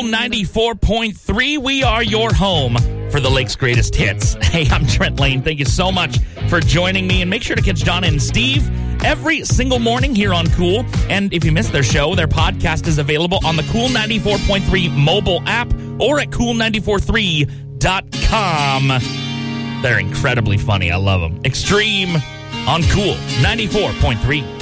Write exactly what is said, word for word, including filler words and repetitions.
ninety-four point three. We are your home for the Lake's greatest hits. Hey, I'm Trent Lane. Thank you so much for joining me. And make sure to catch Donna and Steve every single morning here on Cool. And if you missed their show, their podcast is available on the Cool ninety-four point three mobile app or at cool nine four three dot com. They're incredibly funny. I love them. Extreme on Cool ninety-four point three.